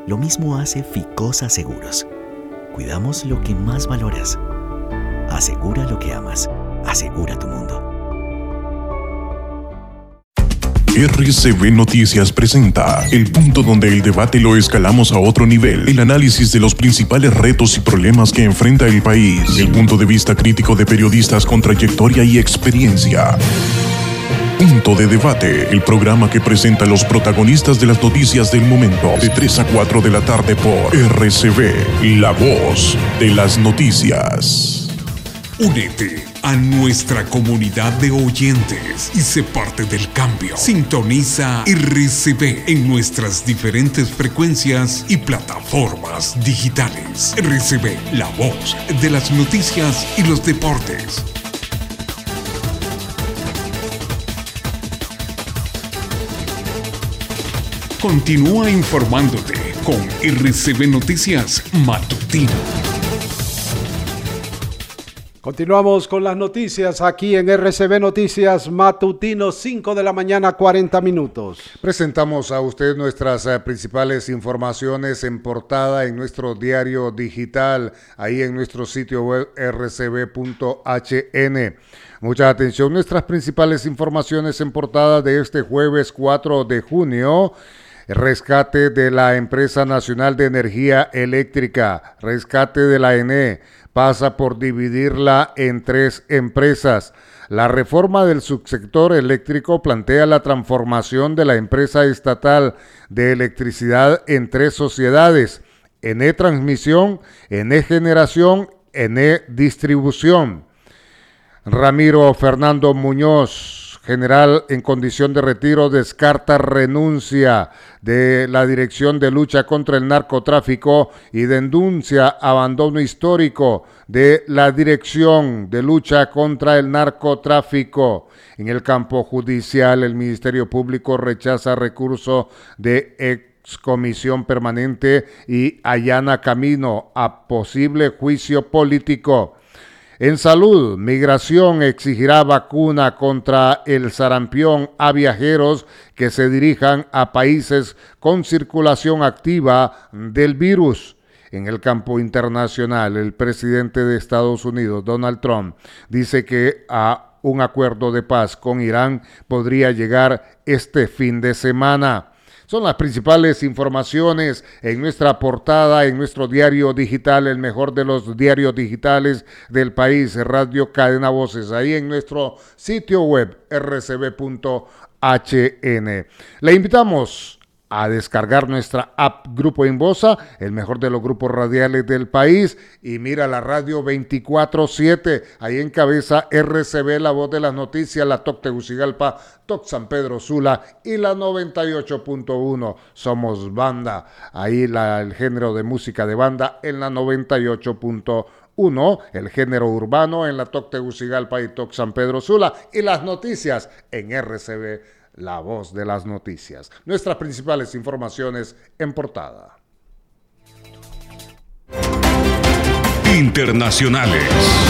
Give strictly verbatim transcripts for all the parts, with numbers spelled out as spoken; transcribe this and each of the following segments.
Lo mismo hace Ficosa Seguros. Cuidamos lo que más valoras. Asegura lo que amas. Asegura tu mundo. R C B Noticias presenta el punto donde el debate lo escalamos a otro nivel, el análisis de los principales retos y problemas que enfrenta el país, el punto de vista crítico de periodistas con trayectoria y experiencia. Punto de Debate, el programa que presenta a los protagonistas de las noticias del momento, de tres a cuatro de la tarde por R C B, la voz de las noticias. Únete a nuestra comunidad de oyentes y sé parte del cambio. Sintoniza R C B en nuestras diferentes frecuencias y plataformas digitales. R C B, la voz de las noticias y los deportes. Continúa informándote con R C B Noticias Matutino. Continuamos con las noticias aquí en R C B Noticias Matutino, cinco de la mañana, cuarenta minutos. Presentamos a usted nuestras eh, principales informaciones en portada en nuestro diario digital, ahí en nuestro sitio web r c b punto h n. Mucha atención, nuestras principales informaciones en portada de este jueves cuatro de junio. Rescate de la Empresa Nacional de Energía Eléctrica, rescate de la E N E, pasa por dividirla en tres empresas. La reforma del subsector eléctrico plantea la transformación de la empresa estatal de electricidad en tres sociedades: E N E Transmisión, E N E Generación, E N E Distribución. Ramiro Fernando Muñoz, general en condición de retiro, descarta renuncia de la Dirección de Lucha contra el Narcotráfico y denuncia abandono histórico de la Dirección de Lucha contra el Narcotráfico. En el campo judicial, el Ministerio Público rechaza recurso de excomisión permanente y allana camino a posible juicio político. En salud, Migración exigirá vacuna contra el sarampión a viajeros que se dirijan a países con circulación activa del virus. En el campo internacional, el presidente de Estados Unidos, Donald Trump, dice que a un acuerdo de paz con Irán podría llegar este fin de semana. Son las principales informaciones en nuestra portada, en nuestro diario digital, el mejor de los diarios digitales del país, Radio Cadena Voces, ahí en nuestro sitio web r c b punto h n. Le invitamos a descargar nuestra app Grupo Inbosa, el mejor de los grupos radiales del país, y mira la radio veinticuatro siete, ahí encabeza R C B, la voz de las noticias, la T O C Tegucigalpa, T O C San Pedro Sula y la noventa y ocho punto uno, Somos Banda, ahí la, el género de música de banda en la noventa y ocho punto uno, el género urbano en la T O C Tegucigalpa y T O C San Pedro Sula, y las noticias en R C B, la voz de las noticias. Nuestras principales informaciones en portada. Internacionales.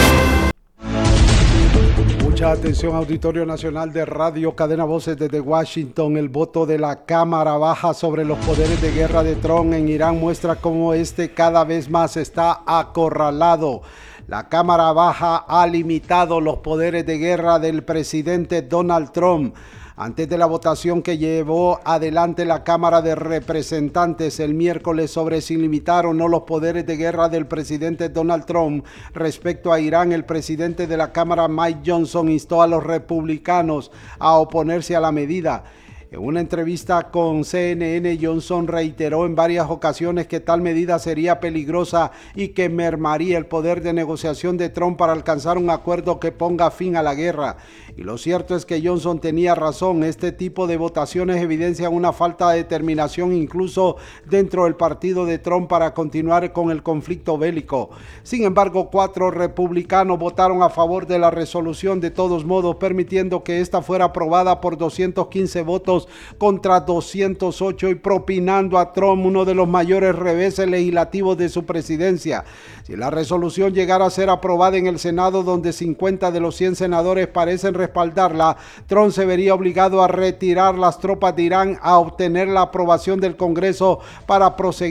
Mucha atención, Auditorio Nacional de Radio Cadena Voces desde Washington. El voto de la Cámara Baja sobre los poderes de guerra de Trump en Irán muestra cómo este cada vez más está acorralado. La Cámara Baja ha limitado los poderes de guerra del presidente Donald Trump. Antes de la votación que llevó adelante la Cámara de Representantes el miércoles sobre si limitar o no los poderes de guerra del presidente Donald Trump respecto a Irán, el presidente de la Cámara, Mike Johnson, instó a los republicanos a oponerse a la medida. En una entrevista con C N N, Johnson reiteró en varias ocasiones que tal medida sería peligrosa y que mermaría el poder de negociación de Trump para alcanzar un acuerdo que ponga fin a la guerra. Y lo cierto es que Johnson tenía razón. Este tipo de votaciones evidencian una falta de determinación incluso dentro del partido de Trump para continuar con el conflicto bélico. Sin embargo, cuatro republicanos votaron a favor de la resolución de todos modos, permitiendo que esta fuera aprobada por doscientos quince votos contra doscientos ocho y propinando a Trump uno de los mayores reveses legislativos de su presidencia. Si la resolución llegara a ser aprobada en el Senado, donde cincuenta de los cien senadores parecen respaldarla, Trump se vería obligado a retirar las tropas de Irán, a obtener la aprobación del Congreso para proseguir